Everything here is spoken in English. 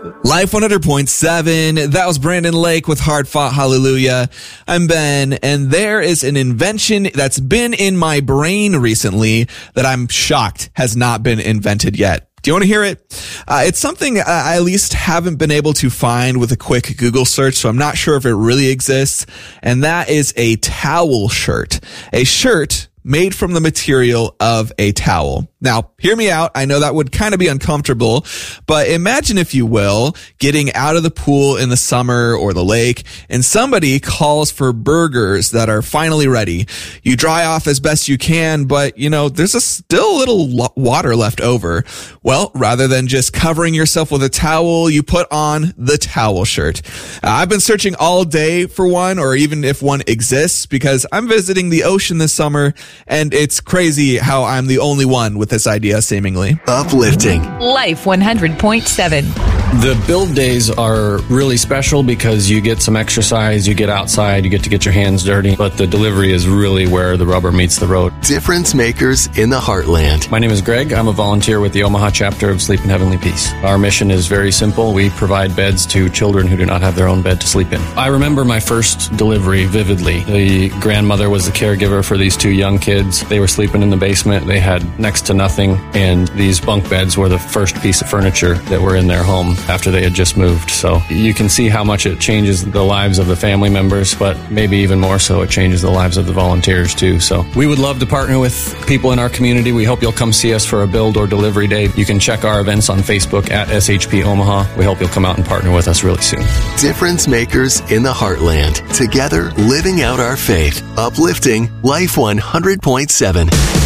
Life 100.7. That was Brandon Lake with Hard Fought Hallelujah. I'm Ben, and there is an invention that's been in my brain recently that I'm shocked has not been invented yet. Do you want to hear it? It's something I at least haven't been able to find with a quick Google search, so I'm not sure if it really exists. And that is a towel shirt. A shirt made from the material of a towel. Now, hear me out. I know that would kind of be uncomfortable, but imagine, if you will, getting out of the pool in the summer or the lake, and somebody calls for burgers that are finally ready. You dry off as best you can, but, there's still a little water left over. Well, rather than just covering yourself with a towel, you put on the towel shirt. I've been searching all day for one, or even if one exists, because I'm visiting the ocean this summer, and it's crazy how I'm the only one with this idea, seemingly. Uplifting. Life 100.7. The build days are really special because you get some exercise, you get outside, you get to get your hands dirty, but the delivery is really where the rubber meets the road. Difference makers in the heartland. My name is Greg. I'm a volunteer with the Omaha chapter of Sleep in Heavenly Peace. Our mission is very simple. We provide beds to children who do not have their own bed to sleep in. I remember my first delivery vividly. The grandmother was the caregiver for these two young kids. They were sleeping in the basement. They had next to nothing, and these bunk beds were the first piece of furniture that were in their home after they had just moved. So you can see how much it changes the lives of the family members, but maybe even more so it changes the lives of the volunteers too. So we would love to partner with people in our community. We hope you'll come see us for a build or delivery day. You can check our events on Facebook at SHP Omaha. We hope you'll come out and partner with us really soon. Difference makers in the heartland. Together, living out our faith. Uplifting Life 100.7.